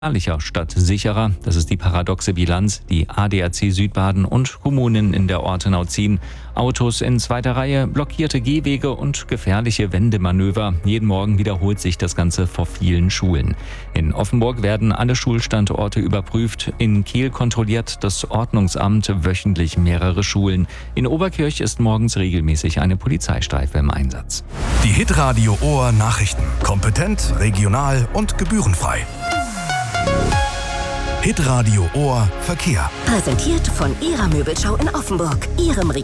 statt sicherer. Das ist die paradoxe Bilanz, die ADAC Südbaden und Kommunen in der Ortenau ziehen. Autos in zweiter Reihe, blockierte Gehwege und gefährliche Wendemanöver. Jeden Morgen wiederholt sich das Ganze vor vielen Schulen. In Offenburg werden alle Schulstandorte überprüft. In Kehl kontrolliert das Ordnungsamt wöchentlich mehrere Schulen. In Oberkirch ist morgens regelmäßig eine Polizeistreife im Einsatz. Die Hitradio Ohr Nachrichten. Kompetent, regional und gebührenfrei. Hitradio Ohr Verkehr. Präsentiert von Ihrer Möbelschau in Offenburg, Ihrem